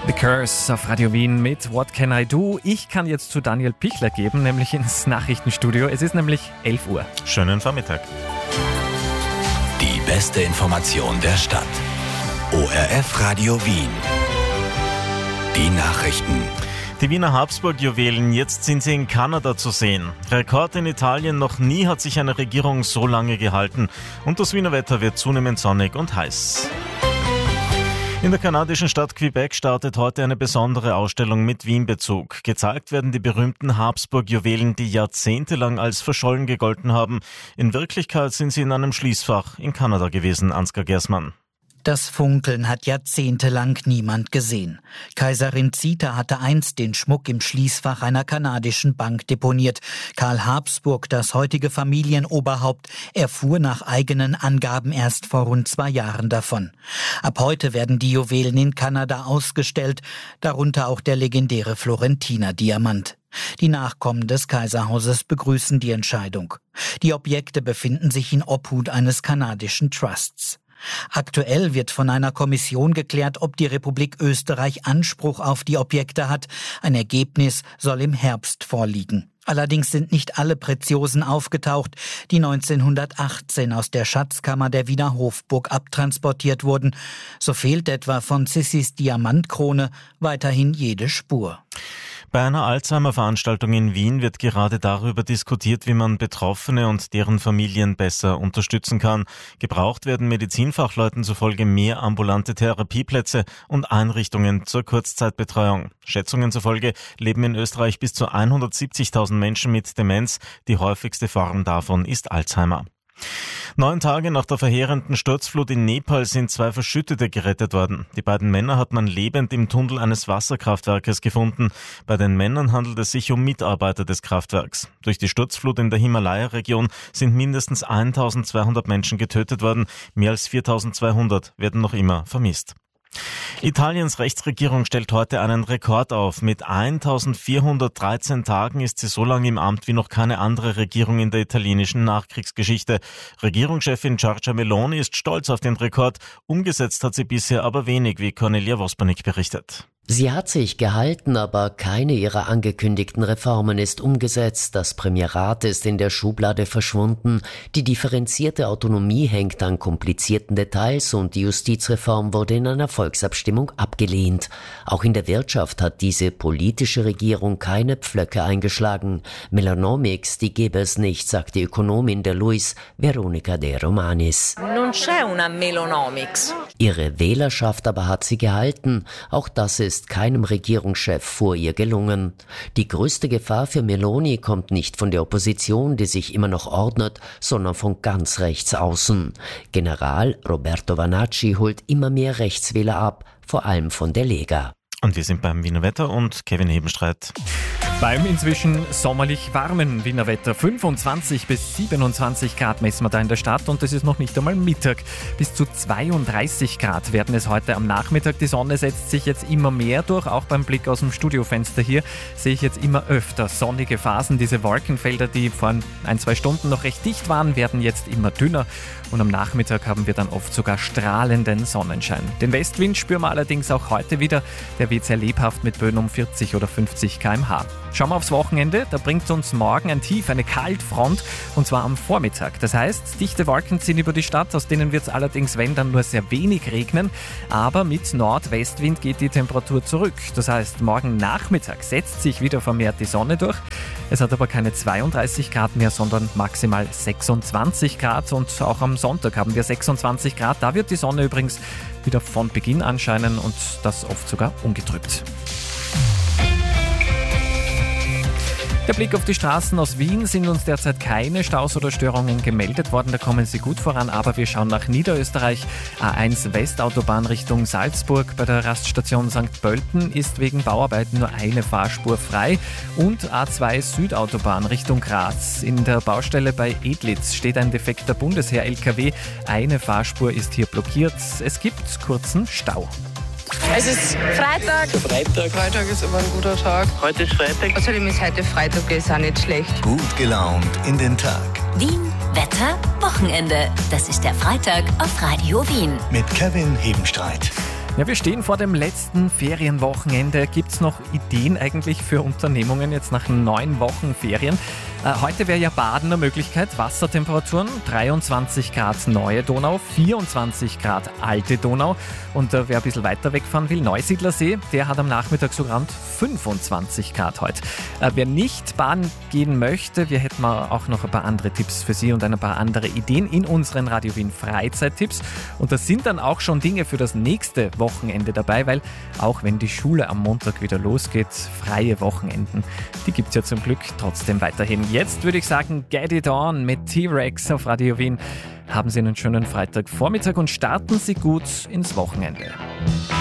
The Curse auf Radio Wien mit What Can I Do? Ich kann jetzt zu Daniel Pichler geben, nämlich ins Nachrichtenstudio. Es ist nämlich 11 Uhr. Schönen Vormittag. Die beste Information der Stadt. ORF Radio Wien. Die Nachrichten. Die Wiener Habsburg-Juwelen, jetzt sind sie in Kanada zu sehen. Rekord in Italien, noch nie hat sich eine Regierung so lange gehalten. Und das Wiener Wetter wird zunehmend sonnig und heiß. In der kanadischen Stadt Quebec startet heute eine besondere Ausstellung mit Wien-Bezug. Gezeigt werden die berühmten Habsburg-Juwelen, die jahrzehntelang als verschollen gegolten haben. In Wirklichkeit sind sie in einem Schließfach in Kanada gewesen, Ansgar Gersmann. Das Funkeln hat jahrzehntelang niemand gesehen. Kaiserin Zita hatte einst den Schmuck im Schließfach einer kanadischen Bank deponiert. Karl Habsburg, das heutige Familienoberhaupt, erfuhr nach eigenen Angaben erst vor rund 2 Jahren davon. Ab heute werden die Juwelen in Kanada ausgestellt, darunter auch der legendäre Florentiner Diamant. Die Nachkommen des Kaiserhauses begrüßen die Entscheidung. Die Objekte befinden sich in Obhut eines kanadischen Trusts. Aktuell wird von einer Kommission geklärt, ob die Republik Österreich Anspruch auf die Objekte hat. Ein Ergebnis soll im Herbst vorliegen. Allerdings sind nicht alle Preziosen aufgetaucht, die 1918 aus der Schatzkammer der Wiener Hofburg abtransportiert wurden. So fehlt etwa von Sissis Diamantkrone weiterhin jede Spur. Bei einer Alzheimer-Veranstaltung in Wien wird gerade darüber diskutiert, wie man Betroffene und deren Familien besser unterstützen kann. Gebraucht werden Medizinfachleuten zufolge mehr ambulante Therapieplätze und Einrichtungen zur Kurzzeitbetreuung. Schätzungen zufolge leben in Österreich bis zu 170.000 Menschen mit Demenz. Die häufigste Form davon ist Alzheimer. 9 Tage nach der verheerenden Sturzflut in Nepal sind 2 Verschüttete gerettet worden. Die beiden Männer hat man lebend im Tunnel eines Wasserkraftwerkes gefunden. Bei den Männern handelt es sich um Mitarbeiter des Kraftwerks. Durch die Sturzflut in der Himalaya-Region sind mindestens 1.200 Menschen getötet worden. Mehr als 4.200 werden noch immer vermisst. Italiens Rechtsregierung stellt heute einen Rekord auf. Mit 1413 Tagen ist sie so lange im Amt wie noch keine andere Regierung in der italienischen Nachkriegsgeschichte. Regierungschefin Giorgia Meloni ist stolz auf den Rekord. Umgesetzt hat sie bisher aber wenig, wie Cornelia Wospanik berichtet. Sie hat sich gehalten, aber keine ihrer angekündigten Reformen ist umgesetzt. Das Premierat ist in der Schublade verschwunden. Die differenzierte Autonomie hängt an komplizierten Details und die Justizreform wurde in einer Volksabstimmung abgelehnt. Auch in der Wirtschaft hat diese politische Regierung keine Pflöcke eingeschlagen. Melonomics, die gäbe es nicht, sagt die Ökonomin der Luis, Veronica De Romanis. Non c'è una Melonomics. Ihre Wählerschaft aber hat sie gehalten. Auch das ist keinem Regierungschef vor ihr gelungen. Die größte Gefahr für Meloni kommt nicht von der Opposition, die sich immer noch ordnet, sondern von ganz rechts außen. General Roberto Vanacci holt immer mehr Rechtswähler ab, vor allem von der Lega. Und wir sind beim Wiener Wetter und Kevin Hebenstreit. Beim inzwischen sommerlich warmen Wiener Wetter 25 bis 27 Grad messen wir da in der Stadt und es ist noch nicht einmal Mittag. Bis zu 32 Grad werden es heute am Nachmittag. Die Sonne setzt sich jetzt immer mehr durch, auch beim Blick aus dem Studiofenster hier sehe ich jetzt immer öfter sonnige Phasen. Diese Wolkenfelder, die vor 1-2 Stunden noch recht dicht waren, werden jetzt immer dünner und am Nachmittag haben wir dann oft sogar strahlenden Sonnenschein. Den Westwind spüren wir allerdings auch heute wieder. Der weht sehr lebhaft mit Böen um 40 oder 50 km/h. Schauen wir aufs Wochenende, da bringt uns morgen ein Tief, eine Kaltfront, und zwar am Vormittag. Das heißt, dichte Wolken ziehen über die Stadt, aus denen wird es allerdings, wenn dann, nur sehr wenig regnen, aber mit Nordwestwind geht die Temperatur zurück. Das heißt, morgen Nachmittag setzt sich wieder vermehrt die Sonne durch. Es hat aber keine 32 Grad mehr, sondern maximal 26 Grad und auch am Sonntag haben wir 26 Grad. Da wird die Sonne übrigens wieder von Beginn anscheinen und das oft sogar ungetrübt. Der Blick auf die Straßen aus Wien, sind uns derzeit keine Staus oder Störungen gemeldet worden, da kommen sie gut voran, aber wir schauen nach Niederösterreich. A1 Westautobahn Richtung Salzburg bei der Raststation St. Pölten ist wegen Bauarbeiten nur eine Fahrspur frei und A2 Südautobahn Richtung Graz. In der Baustelle bei Edlitz steht ein defekter Bundesheer-LKW, eine Fahrspur ist hier blockiert, es gibt kurzen Stau. Es ist Freitag. Freitag ist immer ein guter Tag. Heute ist Freitag. Außerdem ist heute Freitag, ist auch nicht schlecht. Gut gelaunt in den Tag. Wien, Wetter, Wochenende. Das ist der Freitag auf Radio Wien. Mit Kevin Hebenstreit. Ja, wir stehen vor dem letzten Ferienwochenende. Gibt es noch Ideen eigentlich für Unternehmungen jetzt nach 9 Wochen Ferien? Heute wäre ja Baden eine Möglichkeit. Wassertemperaturen 23 Grad Neue Donau, 24 Grad Alte Donau. Und wer ein bisschen weiter wegfahren will, Neusiedlersee, der hat am Nachmittag sogar rund 25 Grad heute. Wer nicht baden gehen möchte, wir hätten auch noch ein paar andere Tipps für Sie und ein paar andere Ideen in unseren Radio Wien Freizeittipps. Und das sind dann auch schon Dinge für das nächste Wochenende dabei, weil auch wenn die Schule am Montag wieder losgeht, freie Wochenenden, die gibt es ja zum Glück trotzdem weiterhin. Jetzt würde ich sagen, Get It On mit T-Rex auf Radio Wien. Haben Sie einen schönen Freitagvormittag und starten Sie gut ins Wochenende.